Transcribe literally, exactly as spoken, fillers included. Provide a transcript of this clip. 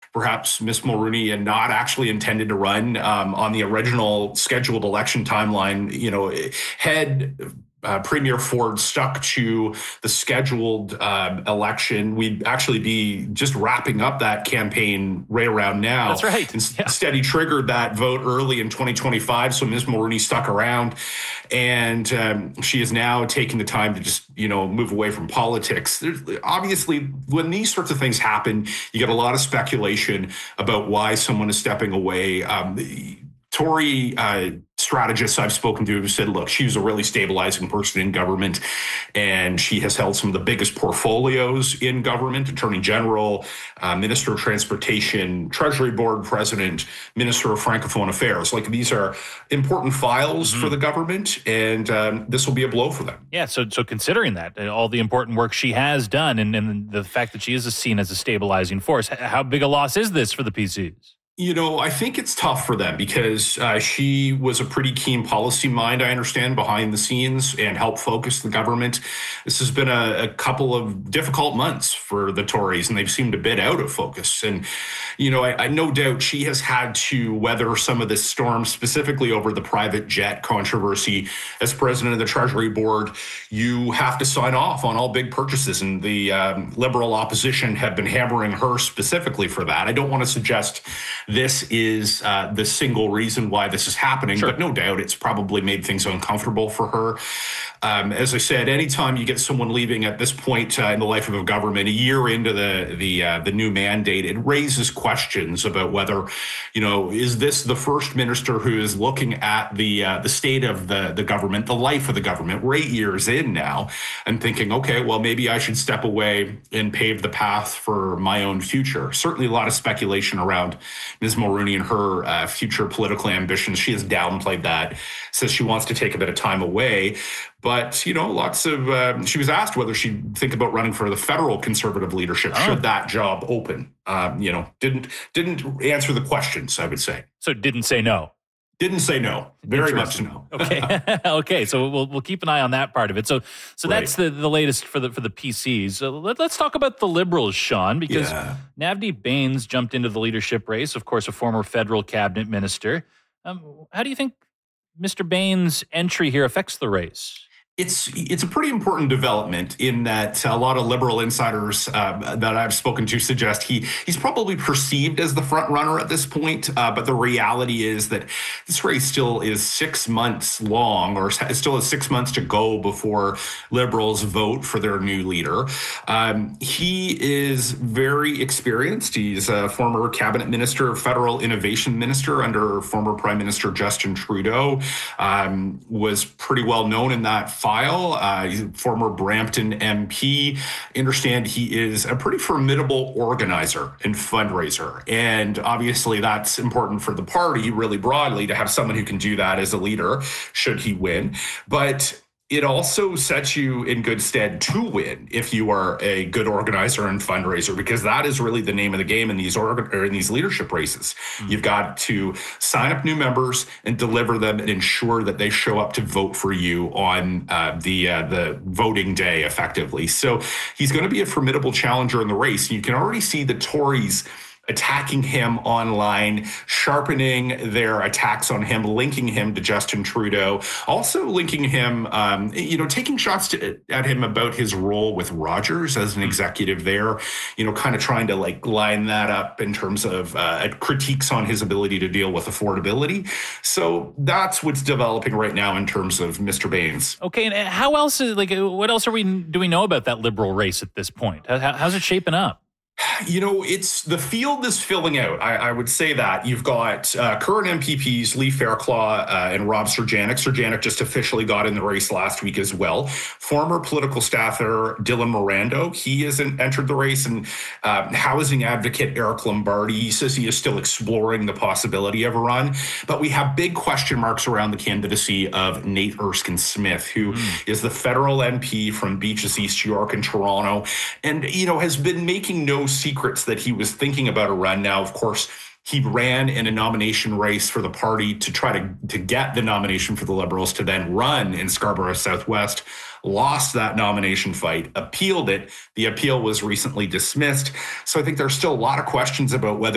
perhaps Miz Mulroney and not actually intended to run um, on the original scheduled election timeline, you know, had Uh, Premier Ford stuck to the scheduled um, election, we'd actually be just wrapping up that campaign right around now. That's right. Yeah. Instead, he triggered that vote early in twenty twenty-five, so Miz Mulroney stuck around, and um, she is now taking the time to just, you know, move away from politics. There's, obviously, when these sorts of things happen, you get a lot of speculation about why someone is stepping away. Um, Tory uh, strategists I've spoken to have said, look, she was a really stabilizing person in government, and she has held some of the biggest portfolios in government: Attorney General, uh, Minister of Transportation, Treasury Board President, Minister of Francophone Affairs. Like, these are important files mm-hmm. for the government, and um, this will be a blow for them. Yeah, so so considering that, all the important work she has done, and, and the fact that she is seen as a stabilizing force, how big a loss is this for the P Cs? You know, I think it's tough for them because uh, she was a pretty keen policy mind, I understand, behind the scenes and helped focus the government. This has been a, a couple of difficult months for the Tories, and they've seemed a bit out of focus. And, you know, I, I no doubt she has had to weather some of this storm, specifically over the private jet controversy. As president of the Treasury Board, you have to sign off on all big purchases, and the um, Liberal opposition have been hammering her specifically for that. I don't want to suggest this is uh, the single reason why this is happening, sure. but no doubt it's probably made things uncomfortable for her. Um, as I said, anytime you get someone leaving at this point uh, in the life of a government, a year into the the uh, the new mandate, it raises questions about whether, you know, is this the first minister who is looking at the uh, the state of the the government, the life of the government? We're eight years in now, and thinking, okay, well, maybe I should step away and pave the path for my own future. Certainly, a lot of speculation around Miz Mulroney and her uh, future political ambitions. She has downplayed that, says she wants to take a bit of time away. But, you know, lots of, uh, she was asked whether she'd think about running for the federal Conservative leadership oh. should that job open. Um, you know, didn't didn't answer the questions, I would say. So didn't say no. Didn't say no. Very much no. Okay. okay. So we'll we'll keep an eye on that part of it. So so right. that's the, the latest for the for the P Cs. So let, let's talk about the Liberals, Sean, because yeah. Navdeep Bains jumped into the leadership race. Of course, a former federal cabinet minister. Um, how do you think Mister Bains' entry here affects the race? It's it's a pretty important development in that a lot of Liberal insiders uh, that I've spoken to suggest he he's probably perceived as the front runner at this point. Uh, but the reality is that this race still is six months long, or still has six months to go before Liberals vote for their new leader. Um, he is very experienced. He's a former cabinet minister, federal innovation minister under former Prime Minister Justin Trudeau. Um, was pretty well known in that file. Uh, he's a former Brampton M P. I understand he is a pretty formidable organizer and fundraiser. And obviously that's important for the party really broadly to have someone who can do that as a leader should he win. But it also sets you in good stead to win if you are a good organizer and fundraiser, because that is really the name of the game in these org- or in these leadership races. Mm-hmm. You've got to sign up new members and deliver them and ensure that they show up to vote for you on uh, the uh, the voting day effectively. So he's going to be a formidable challenger in the race. You can already see the Tories attacking him online, sharpening their attacks on him, linking him to Justin Trudeau, also linking him, um, you know, taking shots to, at him about his role with Rogers as an executive there, you know, kind of trying to like line that up in terms of uh, critiques on his ability to deal with affordability. So that's what's developing right now in terms of Mister Bains. Okay, and how else is like, what else are we do we know about that Liberal race at this point? How, how's it shaping up? You know, it's the field is filling out. I, I would say that you've got uh, current M P Ps, Lee Fairclough uh, and Rob Serjanik. Serjanik just officially got in the race last week as well. Former political staffer Dylan Morando, he hasn't entered the race. And uh, housing advocate Eric Lombardi, he says he is still exploring the possibility of a run. But we have big question marks around the candidacy of Nate Erskine-Smith, who mm. is the federal M P from Beaches, East York and Toronto, and, you know, has been making no secrets that he was thinking about a run. Now, of course, he ran in a nomination race for the party to try to, to get the nomination for the Liberals to then run in Scarborough Southwest, lost that nomination fight, appealed it. The appeal was recently dismissed. So I think there's still a lot of questions about whether